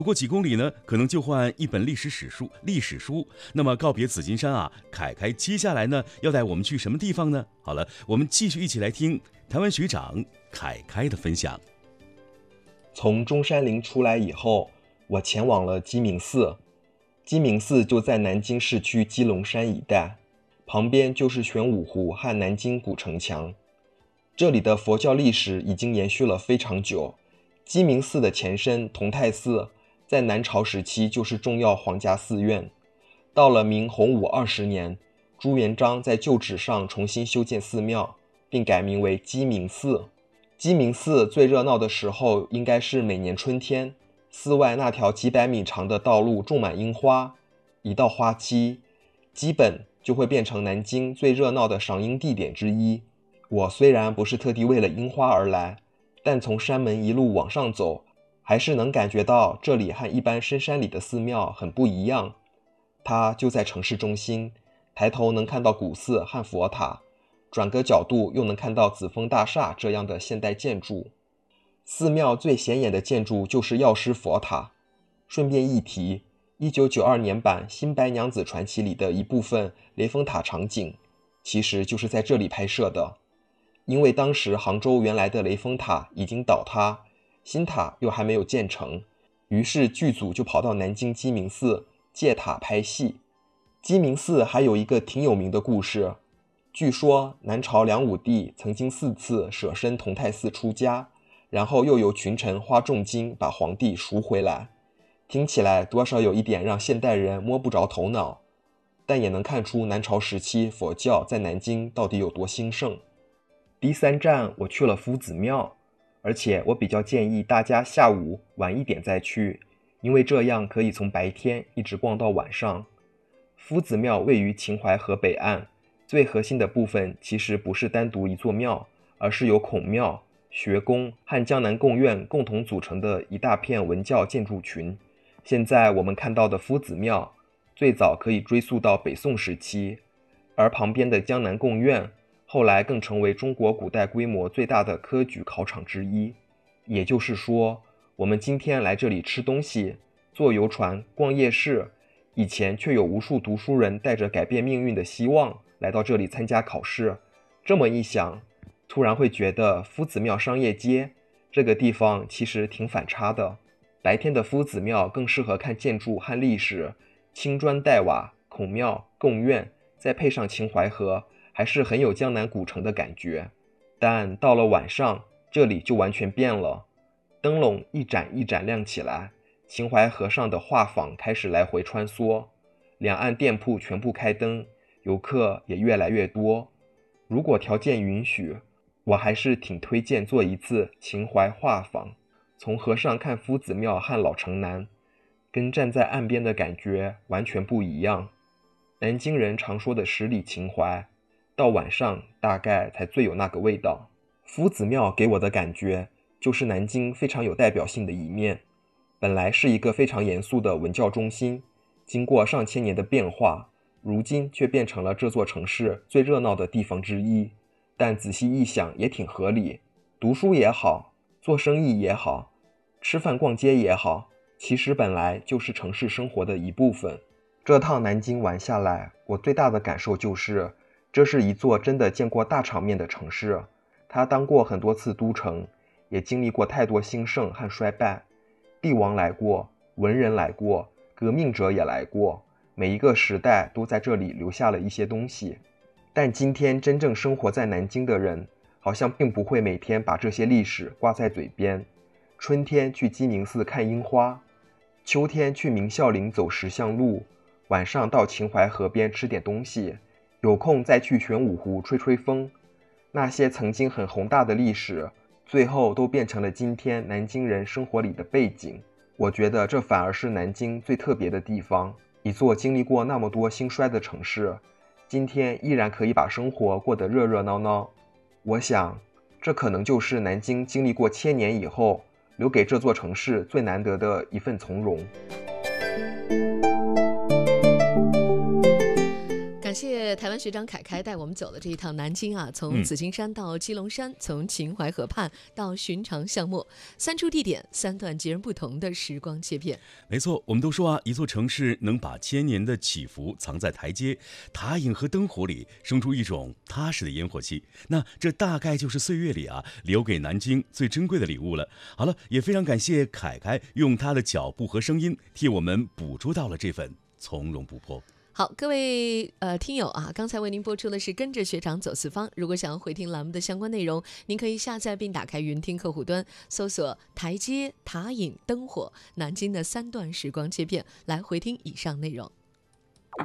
不过几公里呢，可能就换一本历史书。那么告别紫金山啊，凯凯接下来呢要带我们去什么地方呢？好了，我们继续一起来听台湾学长凯凯的分享。 从中山陵出来以后，我前往了鸡鸣寺。鸡鸣寺就在南京市区鸡笼山一带，旁边就是玄武湖和南京古城墙。这里的佛教历史已经延续了非常久。鸡鸣寺的前身同泰寺在南朝时期就是重要皇家寺院，到了明洪武20年，朱元璋在旧址上重新修建寺庙，并改名为鸡鸣寺。鸡鸣寺最热闹的时候应该是每年春天，寺外那条几百米长的道路种满樱花，一到花期，基本就会变成南京最热闹的赏樱地点之一。我虽然不是特地为了樱花而来，但从山门一路往上走，还是能感觉到这里和一般深山里的寺庙很不一样。它就在城市中心，抬头能看到古寺和佛塔，转个角度又能看到紫峰大厦这样的现代建筑。寺庙最显眼的建筑就是药师佛塔。顺便一提，1992年版《新白娘子传奇》里的一部分雷峰塔场景，其实就是在这里拍摄的。因为当时杭州原来的雷峰塔已经倒塌，新塔又还没有建成，于是剧组就跑到南京鸡鸣寺借塔拍戏。鸡鸣寺还有一个挺有名的故事，据说南朝梁武帝曾经4次舍身同泰寺出家，然后又由群臣花重金把皇帝赎回来。听起来多少有一点让现代人摸不着头脑，但也能看出南朝时期佛教在南京到底有多兴盛。第3站我去了夫子庙，而且我比较建议大家下午晚一点再去，因为这样可以从白天一直逛到晚上。夫子庙位于秦淮河北岸，最核心的部分其实不是单独一座庙，而是由孔庙、学宫和江南贡院共同组成的一大片文教建筑群。现在我们看到的夫子庙最早可以追溯到北宋时期，而旁边的江南贡院后来更成为中国古代规模最大的科举考场之一。也就是说，我们今天来这里吃东西、坐游船、逛夜市，以前却有无数读书人带着改变命运的希望来到这里参加考试。这么一想，突然会觉得夫子庙商业街这个地方其实挺反差的。白天的夫子庙更适合看建筑和历史，青砖黛瓦、孔庙、贡院，再配上秦淮河，还是很有江南古城的感觉。但到了晚上，这里就完全变了，灯笼一盏一盏亮起来，秦淮河上的画舫开始来回穿梭，两岸店铺全部开灯，游客也越来越多。如果条件允许，我还是挺推荐做一次秦淮画舫。从河上看夫子庙和老城南，跟站在岸边的感觉完全不一样。南京人常说的十里秦淮，到晚上大概才最有那个味道。夫子庙给我的感觉就是南京非常有代表性的一面。本来是一个非常严肃的文教中心，经过上千年的变化，如今却变成了这座城市最热闹的地方之一。但仔细一想也挺合理，读书也好，做生意也好，吃饭逛街也好，其实本来就是城市生活的一部分。这趟南京玩下来，我最大的感受就是，这是一座真的见过大场面的城市。它当过很多次都城，也经历过太多兴盛和衰败。帝王来过，文人来过，革命者也来过，每一个时代都在这里留下了一些东西。但今天真正生活在南京的人，好像并不会每天把这些历史挂在嘴边。春天去鸡鸣寺看樱花，秋天去明孝陵走石像路，晚上到秦淮河边吃点东西，有空再去玄武湖吹吹风。那些曾经很宏大的历史，最后都变成了今天南京人生活里的背景。我觉得这反而是南京最特别的地方。一座经历过那么多兴衰的城市，今天依然可以把生活过得热热闹闹。我想，这可能就是南京经历过千年以后，留给这座城市最难得的一份从容。 感感谢台湾学长凯凯带我们走了这一趟南京啊，从紫金山到基隆山，从秦淮河畔到寻常巷陌，3处地点，3段截然不同的时光切片。 没错，我们都说啊，一座城市能把千年的起伏藏在台阶、塔影和灯火里，生出一种踏实的烟火气。那这大概就是岁月里啊留给南京最珍贵的礼物了。好了，也非常感谢凯凯用他的脚步和声音替我们捕捉到了这份从容不迫。 好，各位听友啊，刚才为您播出的是跟着学长走四方。如果想要回听栏目的相关内容，您可以下载并打开云听客户端，搜索台阶、塔影、灯火、南京的3段时光切片，来回听以上内容。